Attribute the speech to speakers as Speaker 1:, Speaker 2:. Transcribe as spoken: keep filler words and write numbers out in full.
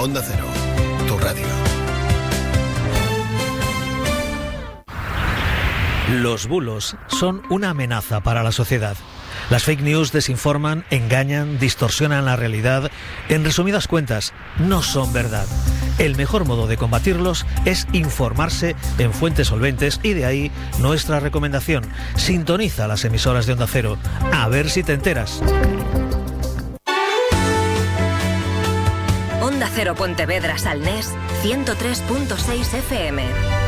Speaker 1: Onda Cero, tu radio.
Speaker 2: Los bulos son una amenaza para la sociedad. Las fake news desinforman, engañan, distorsionan la realidad. En resumidas cuentas, no son verdad. El mejor modo de combatirlos es informarse en fuentes solventes y de ahí nuestra recomendación. Sintoniza las emisoras de Onda Cero. A ver si te enteras.
Speaker 3: Onda Cero Pontevedra Salnés, ciento tres punto seis F M.